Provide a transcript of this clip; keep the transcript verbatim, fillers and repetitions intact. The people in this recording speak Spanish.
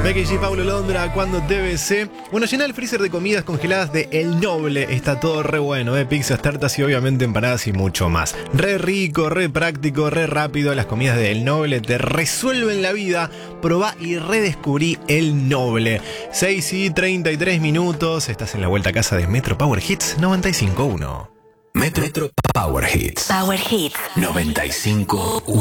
Becky G, Paulo Londra, cuando T V C. Bueno, llena el freezer de comidas congeladas de El Noble. Está todo re bueno, ¿eh? Pizzas, tartas y obviamente empanadas y mucho más. Re rico, re práctico, re rápido. Las comidas de El Noble te resuelven la vida. Probá y redescubrí El Noble. seis y treinta y tres minutos. Estás en la vuelta a casa de Metro Power Hits noventa y cinco punto uno. Metro Power Hits. Power Hits noventa y cinco punto uno.